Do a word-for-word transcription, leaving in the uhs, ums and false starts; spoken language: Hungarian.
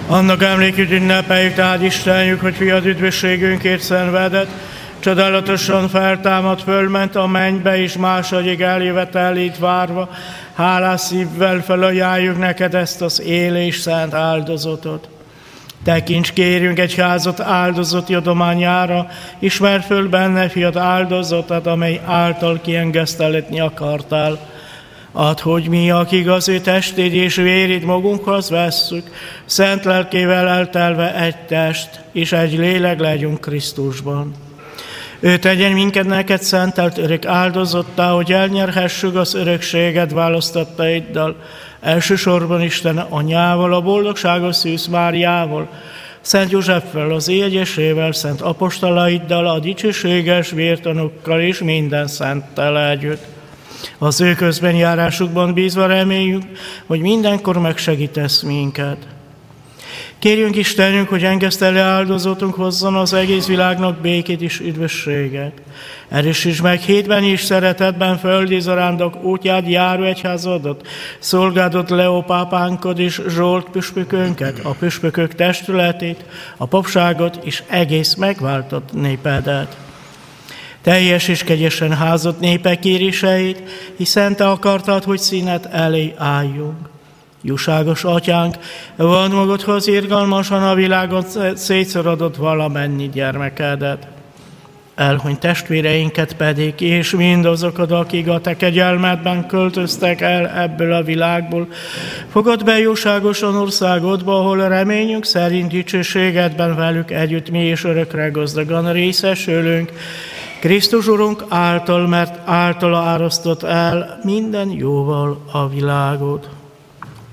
Annak emlékét ünnepeljük, tehát Istenjük, hogy fiad üdvösségünkért szenvedett, csodálatosan feltámad, fölment a mennybe, és második eljövetelét várva, hálás szívvel felajánljuk neked ezt az élő és szent áldozatot. Tekints, kérünk, egyházat áldozott adományára, ismerd föl benne fiad áldozatát, amely által kiengeszteletni akartál. Add, hogy mi, akik az ő testét és vérét magunkhoz vesszük, szent lelkével eltelve egy test és egy lélek legyünk Krisztusban. Ő tegyen minket neked szentelt örök áldozattá, hogy elnyerhessük az örökséget választottaiddal, elsősorban Isten anyával, a boldogságos Szűz Máriával, Szent Józseffel, az égyesével, szent apostolaiddal, a dicsőséges vértanúkkal és minden szenttel együtt. Az ő közben járásukban bízva reméljük, hogy mindenkor megsegítesz minket. Kérjünk Istenünk, hogy engesztelő áldozatunk hozzon az egész világnak békét és üdvösséget. Erősíts meg hétben is szeretetben földi zarándok útját járó egyházadat, szolgádott Leó pápánkod és Zsolt püspökönket, a püspökök testületét, a papságot és egész megváltott népedet. Teljes és kegyesen házott népek kéréseit, hiszen te akartad, hogy színed elé álljunk. Jóságos atyánk, van magadhoz irgalmasan a világon szétszorodott valamennyi gyermekedet. Elhuny testvéreinket pedig, és mindazokat, akik a te kegyelmedben költöztek el ebből a világból, fogad be jóságosan országodba, ahol reményünk szerint dicsőségedben velük együtt mi is örökre gazdagan részesülünk, Krisztus Urunk által, mert általa árasztott el minden jóval a világot.